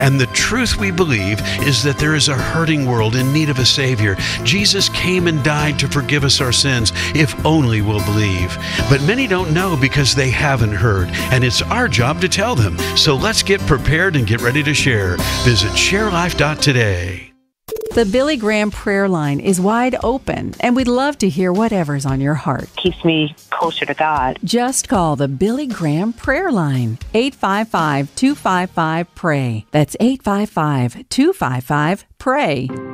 And the truth we believe is that there is a hurting world in need of a Savior. Jesus came and died to forgive us our sins, if only we'll believe. But many don't know because they haven't heard, and it's our job to tell them. So let's get prepared and get ready to share. Visit sharelife.today. The Billy Graham prayer line is wide open, and we'd love to hear whatever's on your heart. Keeps me closer to God. Just call the Billy Graham prayer line, 855-255-PRAY. That's 855-255-PRAY.